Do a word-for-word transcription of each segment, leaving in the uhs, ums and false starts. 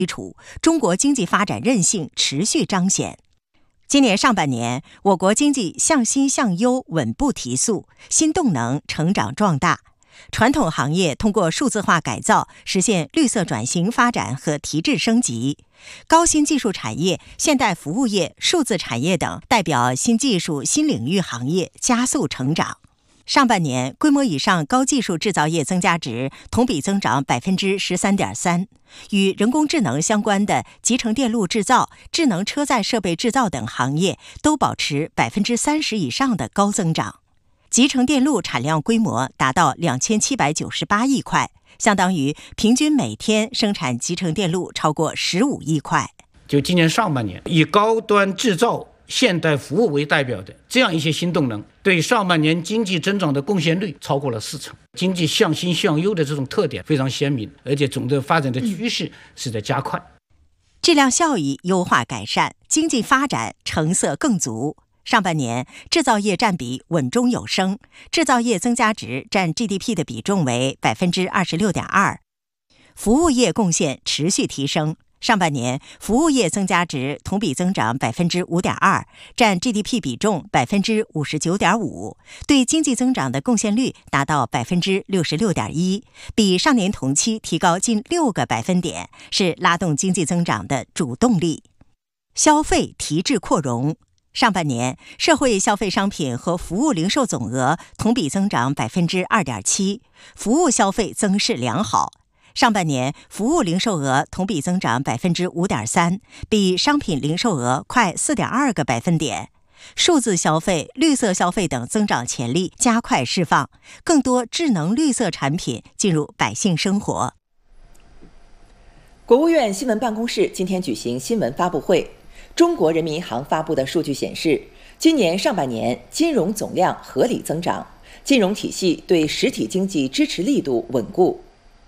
基础，中国经济发展韧性持续彰显。今年上半年，我国经济向新向优稳步提速，新动能成长壮大。传统行业通过数字化改造实现绿色转型发展和提质升级，高新技术产业、现代服务业、数字产业等代表新技术新领域行业加速成长。上半年，规模以上高技术制造业增加值同比增长百分之十三点三，与人工智能相关的集成电路制造、智能车载设备制造等行业都保持百分之三十以上的高增长。集成电路产量规模达到两千七百九十八亿块，相当于平均每天生产集成电路超过十五亿块。 就今年上半年，以高端制造、现代服务为代表的这样一些新动能，对上半年经济增长的贡献率超过了四成。经济向新向优的这种特点非常鲜明，而且总的发展的趋势是在加快。 质量效益优化改善，经济发展成色更足。上半年，制造业占比稳中有升，制造业增加值占 G D P 的比重为 百分之二十六点二， 服务业贡献持续提升。上半年，服务业增加值同比增长 百分之五点二， 占 G D P 比重 百分之五十九点五， 对经济增长的贡献率达到 百分之六十六点一， 比上年同期提高近六个百分点，是拉动经济增长的主动力。消费提质扩容。上半年，社会消费商品和服务零售总额同比增长 百分之二点七， 服务消费增势良好。上半年，服务零售额同比增长 百分之五点三， 比商品零售额快 四点二个百分点。数字消费、绿色消费等增长潜力加快释放，更多智能绿色产品进入百姓生活。 国务院新闻办公室今天举行新闻发布会。中国人民银行发布的数据显示，今年上半年金融总量合理增长，金融体系对实体经济支持力度稳固。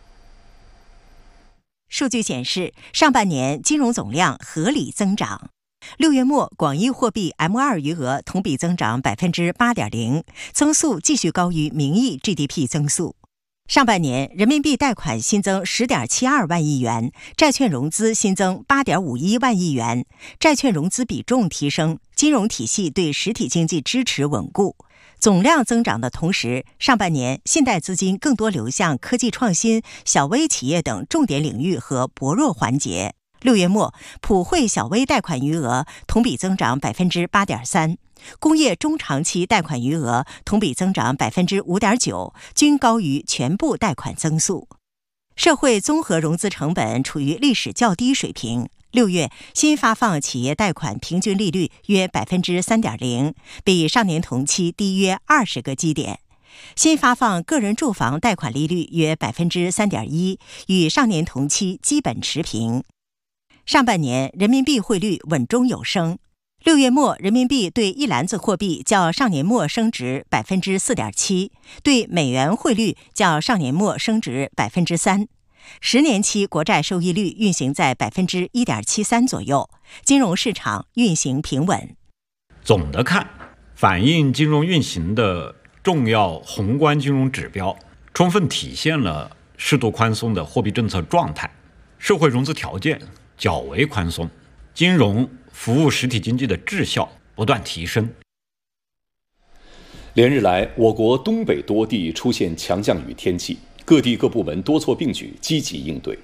数据显示，上半年金融总量合理增长。六月末，广义货币 M 二 余额同比增长 百分之八点零， 增速继续高于名义 G D P 增速。上半年，人民币贷款新增 十点七二万亿元，债券融资新增 八点五一万亿元，债券融资比重提升，金融体系对实体经济支持稳固。总量增长的同时，上半年信贷资金更多流向科技创新、小微企业等重点领域和薄弱环节。六月末，普惠小微贷款余额同比增长 百分之八点三， 工业中长期贷款余额同比增长 百分之五点九， 均高于全部贷款增速。社会综合融资成本处于历史较低水平。六月，新发放企业贷款平均利率约 百分之三点零， 比上年同期低约二十个基点。新发放个人住房贷款利率约 百分之三点一， 与上年同期基本持平。上半年人民币汇率稳中有升。六月末，人民币对一篮子货币较上年末升值 百分之四点七， 对美元汇率较上年末升值 百分之三。十年期国债收益率运行在 百分之一点七三 左右，金融市场运行平稳。 总的看，反映金融运行的重要宏观金融指标，充分体现了适度宽松的货币政策状态，社会融资条件较为宽松，金融服务实体经济的质效不断提升。 连日来，我国东北多地出现强降雨天气，各地各部门多措并举，积极应对。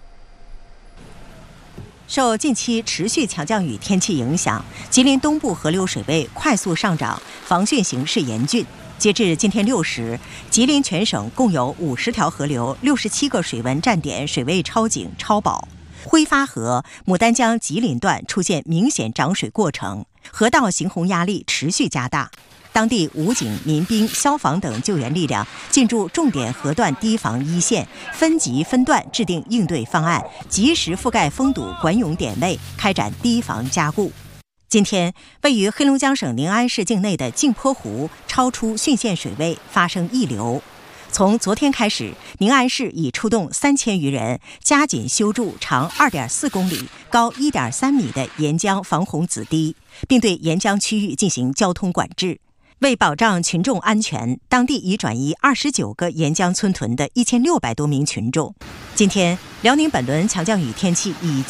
受近期持续强降雨天气影响，吉林东部河流水位快速上涨，防汛形势严峻。截至今天六时，吉林全省共有五十条河流、六十七个水文站点水位超警超保。挥发河、牡丹江吉林段出现明显涨水过程，河道行洪压力持续加大。当地武警、民兵、消防等救援力量进驻重点河段堤防一线，分级分段制定应对方案，及时覆盖封堵管涌点位，开展堤防加固。今天，位于黑龙江省宁安市境内的镜泊湖超出汛限水位，发生溢流。从昨天开始，宁安市已出动三千余人，加紧修筑长二点四公里、高一点三米的沿江防洪子堤，并对沿江区域进行交通管制。为保障群众安全，当地已转移二十九个沿江村屯的一千六百多名群众。今天，辽宁本轮强降雨天气已